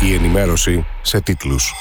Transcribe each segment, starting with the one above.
Η ενημέρωση σε τίτλους.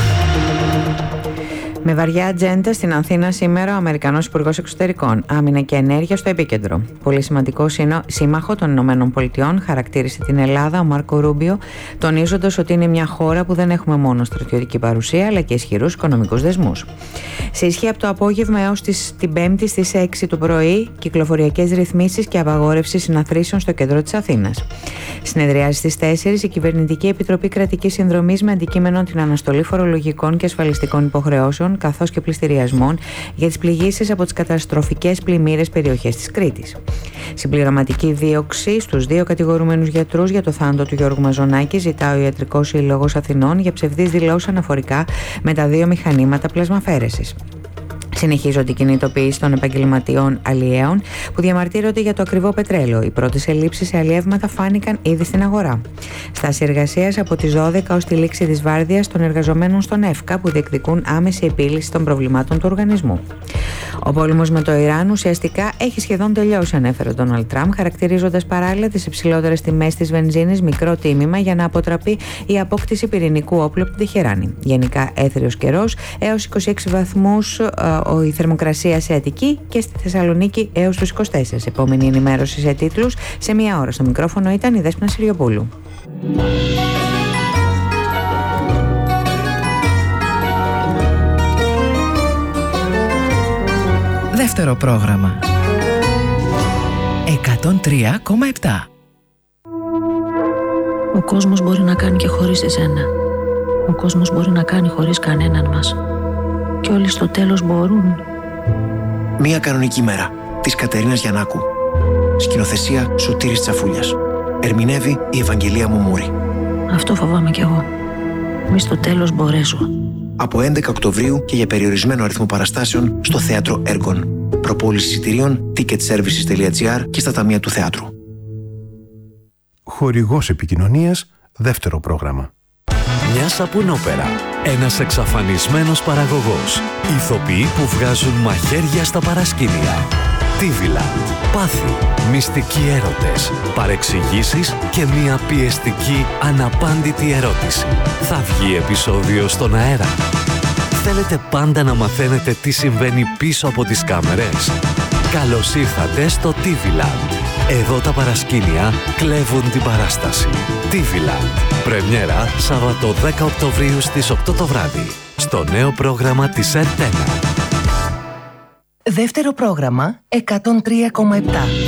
Με βαριά ατζέντα στην Αθήνα σήμερα ο Αμερικανός Υπουργός Εξωτερικών. Άμυνα και ενέργεια στο επίκεντρο. Πολύ σημαντικό σύμμαχο των ΗΠΑ χαρακτήρισε την Ελλάδα ο Μάρκο Ρούμπιο, τονίζοντας ότι είναι μια χώρα που δεν έχουμε μόνο στρατιωτική παρουσία αλλά και ισχυρούς οικονομικούς δεσμούς. Σε ισχύ από το απόγευμα έως την Πέμπτη στις 6 το πρωί, κυκλοφοριακές ρυθμίσεις και απαγόρευση συναθρήσεων στο κέντρο της Αθήνας. Συνεδριάζει στις 4 η Κυβερνητική Επιτροπή Κρατικής Συνδρομής με αντικείμενο την αναστολή φορολογικών και ασφαλιστικών υποχρεώσεων καθώς και πληστηριασμών για τις πληγήσεις από τις καταστροφικές πλημμύρες περιοχές της Κρήτης. Συμπληρωματική δίωξη στους 2 κατηγορούμενους γιατρούς για το θάνατο του Γιώργου Μαζονάκη ζητά ο Ιατρικός Σύλλογος Αθηνών για ψευδείς δηλώσεις αναφορικά με τα 2 μηχανήματα πλασμαφαίρεσης. Συνεχίζονται οι κινητοποιήσεις των επαγγελματιών αλλιέων που διαμαρτύρονται για το ακριβό πετρέλαιο. Οι πρώτες ελλείψεις σε αλλιεύματα φάνηκαν ήδη στην αγορά. Στάση εργασίας από τις 12 ως τη λήξη της βάρδιας των εργαζομένων στον ΕΦΚΑ που διεκδικούν άμεση επίλυση των προβλημάτων του οργανισμού. Ο πόλεμος με το Ιράν ουσιαστικά έχει σχεδόν τελειώσει, ανέφερε ο Ντόναλντ Τραμπ, χαρακτηρίζοντας παράλληλα τις υψηλότερες τιμές της βενζίνης μικρό τίμημα για να αποτραπεί η απόκτηση πυρηνικού όπλου από την Τεχεράνη. Γενικά έθριος καιρός, έως 26 βαθμούς η θερμοκρασία σε Αττική και στη Θεσσαλονίκη έως τους 24. Επόμενη ενημέρωση σε τίτλους σε 1 ώρα. Στο μικρόφωνο ήταν η Δέσποινα Συριοπούλου. Δεύτερο πρόγραμμα 103,7. Ο κόσμος μπορεί να κάνει και χωρίς εσένα. Ο κόσμος μπορεί να κάνει χωρίς κανέναν μας. Και όλοι στο τέλος μπορούν. Μία κανονική μέρα της Κατερίνας Γιαννάκου. Σκηνοθεσία Σωτήρης Τσαφούλιας. Ερμηνεύει η Ευαγγελία Μουμούρη. Αυτό φοβάμαι κι εγώ. Μη στο τέλος μπορέσω. Από 11 Οκτωβρίου και για περιορισμένο αριθμό παραστάσεων στο Θέατρο Έργων. Προπόληση εισιτηρίων ticketservices.gr και στα ταμεία του θεάτρου. Χορηγός επικοινωνίας, δεύτερο πρόγραμμα. Μια σαπουνόπερα. Ένας εξαφανισμένος παραγωγός. Ηθοποιοί που βγάζουν μαχαίρια στα παρασκήνια. Τίβιλα. Πάθη. Μυστικοί έρωτες. Παρεξηγήσεις και μια πιεστική αναπάντητη ερώτηση. Θα βγει επεισόδιο στον αέρα? Θέλετε πάντα να μαθαίνετε τι συμβαίνει πίσω από τις κάμερες? Καλώς ήρθατε στο Τίβιλαντ. Εδώ τα παρασκήνια κλέβουν την παράσταση. Τίβιλαντ. Πρεμιέρα Σάββατο 10 Οκτωβρίου στις 8 το βράδυ. Στο νέο πρόγραμμα της ΕΡΤ1. Δεύτερο πρόγραμμα 103,7.